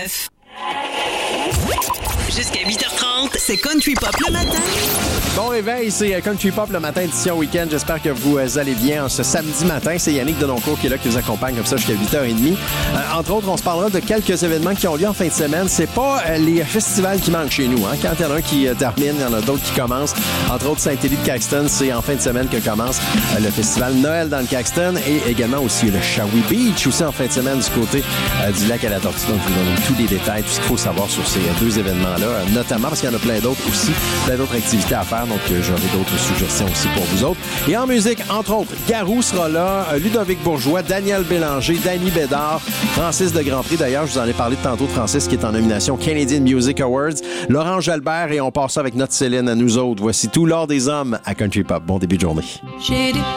89.9. Jusqu'à 8h30, c'est Country Pop le matin. Bon réveil, c'est Country Pop le matin, édition week-end. J'espère que vous allez bien ce samedi matin. C'est Yannick Denoncourt qui est là, qui vous accompagne comme ça jusqu'à 8h30. Entre autres, on se parlera de quelques événements qui ont lieu en fin de semaine. C'est pas les festivals qui manquent chez nous. Hein. Quand il y en a un qui termine, il y en a d'autres qui commencent. Entre autres, Saint-Élie de Caxton, c'est en fin de semaine que commence le festival Noël dans le Caxton et également aussi le Shawi Beach, aussi en fin de semaine du côté du lac à la Tortue. Donc, je vous donne tous les détails, tout ce qu'il faut savoir sur ces deux événements-là, notamment parce qu'il y en a plein d'autres aussi, plein d'autres activités à faire. Donc, j'aurai d'autres suggestions aussi pour vous autres. Et en musique, entre autres, Garou sera là, Ludovic Bourgeois, Daniel Bélanger, Danny Bédard, Francis de Grandpré. D'ailleurs, je vous en ai parlé tantôt de Francis qui est en nomination Canadian Music Awards. Laurent Jalbert et on passe ça avec notre Céline à nous autres. Voici tout l'or des hommes à Country Pop. Bon début de journée. J'ai des